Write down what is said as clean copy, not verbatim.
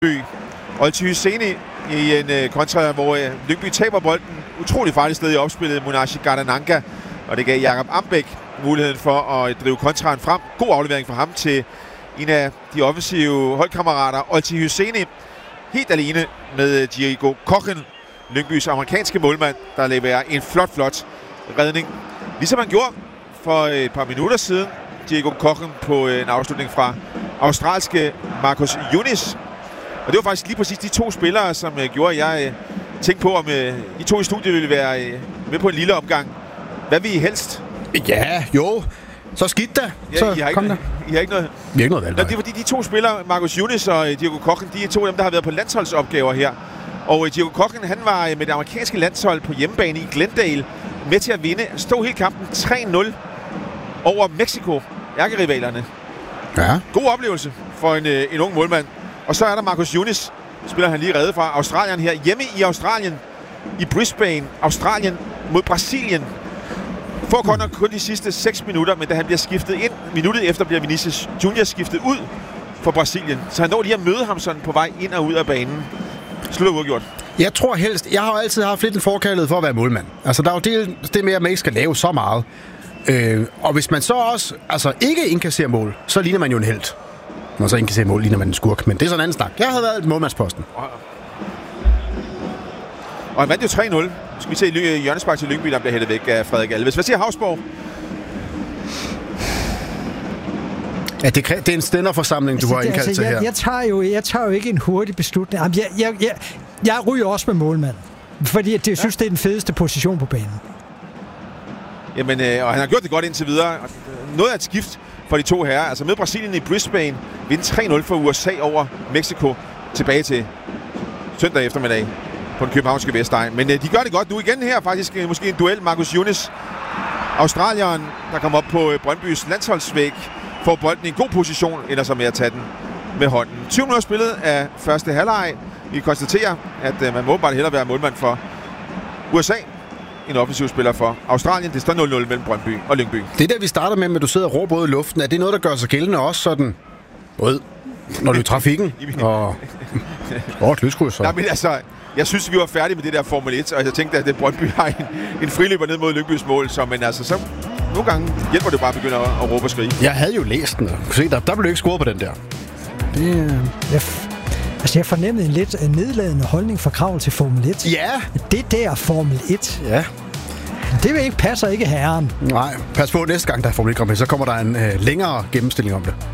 Lyngby. Olti Hyseni i en kontra, hvor Lyngby taber bolden. Utrolig farligt sted i opspillet. Munashi Gardananka. Og det gav Jakob Ambæk muligheden for at drive kontraen frem. God aflevering for ham til en af de offensive holdkammerater. Olti Hyseni helt alene med Diego Kochen, Lyngbys amerikanske målmand, der leverer en flot redning. Ligesom han gjorde for et par minutter siden. Diego Kochen på en afslutning fra australske Marcus Yunis. Og det var faktisk lige præcis de to spillere, som gjorde, at jeg tænkte på, om I to i studiet ville være med på en lille omgang. Hvad vil I helst? Ja, jo. Så skidt da. Ja, så I har kom ikke, der. I har ikke noget? Vi har ikke noget valg. Det er fordi, de to spillere, Marcus Yunis og Diego Kochen, de er to af dem, der har været på landsholdsopgaver her. Og Diego Kochen, han var med det amerikanske landshold på hjemmebane i Glendale med til at vinde. Stod hele kampen 3-0 over Mexico, ærkerivalerne. Ja. God oplevelse for en ung målmand. Og så er der Marcus Yunis, spiller han lige reddet fra Australien her. Hjemme i Australien, i Brisbane, Australien mod Brasilien. Får kun de sidste 6 minutter, men da han bliver skiftet ind, minuttet efter bliver Vinicius Junior skiftet ud for Brasilien. Så han når lige at møde ham sådan på vej ind og ud af banen. Slutter uafgjort. Jeg tror helst, jeg har jo altid haft lidt en forkærlighed for at være målmand. Altså, der er jo det med, at man ikke skal lave så meget. Og hvis man så også ikke indkasserer mål, så ligner man jo en helt. Når man så indkasserer mål, ligner man en skurk. Men det er sådan en anden snak. Jeg havde været målmandsposten. Og han vandt jo 3-0. Skal vi se hjørnespark til Lyngby, der bliver hættet væk af Frederik Alves. Hvad siger Havsborg? Ja, det er en stænderforsamling, du har indkaldt til her. Jeg tager jo ikke en hurtig beslutning. Jeg ryger også med målmand. Fordi jeg synes, det er den fedeste position på banen. Jamen, og han har gjort det godt indtil videre. Noget af et skift for de to herrer. Altså med Brasilien i Brisbane, vinde 3-0 for USA over Mexico tilbage til søndag eftermiddag på den københavnske Vestegn. Men de gør det godt nu igen her, faktisk måske en duel. Marcus Yunis, australieren, der kommer op på Brøndbys landsholdsvæg, får bolden i en god position, ender så med at tage den med hånden. 20 minutter spillet af første halvleg. Vi konstaterer, at man må bare hellere være målmand for USA, en offensiv spiller for Australien. Det står 0-0 mellem Brøndby og Lyngby. Det der, vi starter med, at du sidder og råber både i luften, er det noget, der gør sig gældende også sådan, både når du er i trafikken og et lyskryds? Nej, men altså, jeg synes, vi var færdige med det der Formel 1, og jeg tænkte, at Brøndby har en friløber ned mod Lyngbys mål, men altså, så nogle gange hjælper det bare at begynde at råbe og skrige. Jeg havde jo læst den, og se, der blev ikke scoret på den der. Jeg fornemmede en lidt nedladende holdning fra Krav til Formel 1. Ja. Det der Formel 1. Ja. Det passer ikke herren. Nej, pas på næste gang, der er Formel 1, så kommer der en længere gennemstilling om det.